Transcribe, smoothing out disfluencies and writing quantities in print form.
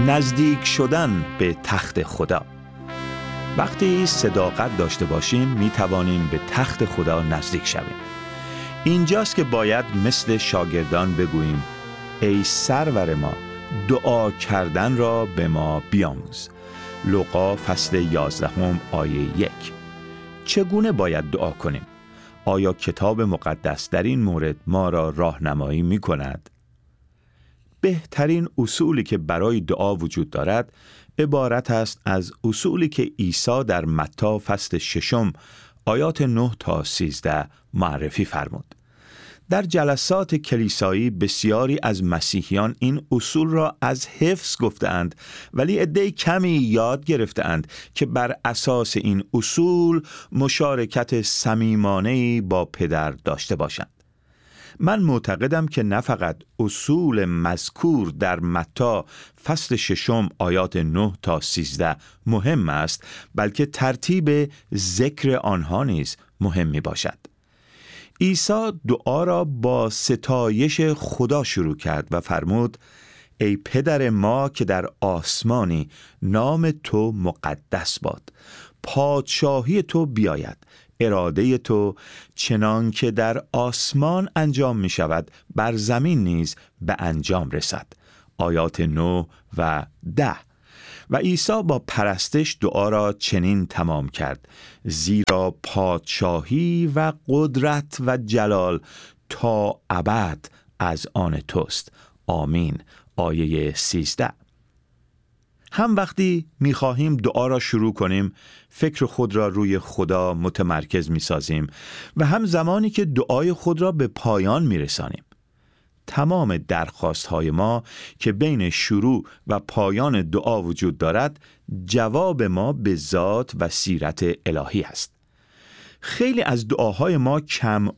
نزدیک شدن به تخت خدا. وقتی صداقت داشته باشیم می توانیم به تخت خدا نزدیک شویم. اینجاست که باید مثل شاگردان بگوییم: ای سرور ما، دعا کردن را به ما بیاموز. لوقا فصل 11 آیه 1. چگونه باید دعا کنیم؟ آیا کتاب مقدس در این مورد ما را راهنمایی می کند؟ بهترین اصولی که برای دعا وجود دارد عبارت است از اصولی که عیسی در متی فصل 6 آیات 9 تا 13 معرفی فرمود. در جلسات کلیسایی بسیاری از مسیحیان این اصول را از حفظ گفتند، ولی عده کمی یاد گرفتند که بر اساس این اصول مشارکت صمیمانه‌ای با پدر داشته باشند. من معتقدم که نه فقط اصول مذکور در متی فصل 6 آیات 9 تا 13 مهم است، بلکه ترتیب ذکر آنها نیز مهم می باشد. عیسی دعا را با ستایش خدا شروع کرد و فرمود: ای پدر ما که در آسمانی، نام تو مقدس باد، پادشاهی تو بیاید، اراده تو چنان که در آسمان انجام می شود بر زمین نیز به انجام رسد. آیات 9 و 10. و عیسی با پرستش دعا را چنین تمام کرد: زیرا پادشاهی و قدرت و جلال تا ابد از آن توست. آمین. آیه 13. هم وقتی می‌خواهیم دعا را شروع کنیم، فکر خود را روی خدا متمرکز می‌سازیم و هم زمانی که دعای خود را به پایان می‌رسانیم. تمام درخواست‌های ما که بین شروع و پایان دعا وجود دارد، جواب ما به ذات و سیرت الهی است. خیلی از دعاهای ما کم